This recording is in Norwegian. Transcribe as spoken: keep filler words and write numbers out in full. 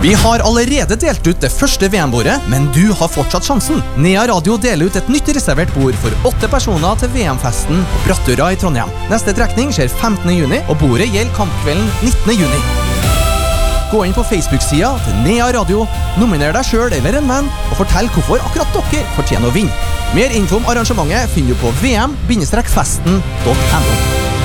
Vi har allerede delt ut det første V M-bordet, men du har fortsatt sjansen. Nea Radio deler ut et nytt reservert bord for åtte personer til V M-festen på Brattøra i Trondheim. Neste trekning skjer femtende juni, og bordet gjelder kampkvelden nittende juni. Gå inn på Facebook-sida til Nea Radio, nominer deg selv eller en venn, og fortell hvorfor akkurat dere fortjener å vinne. Mer info om arrangementet finner du på v m festen punktum n o.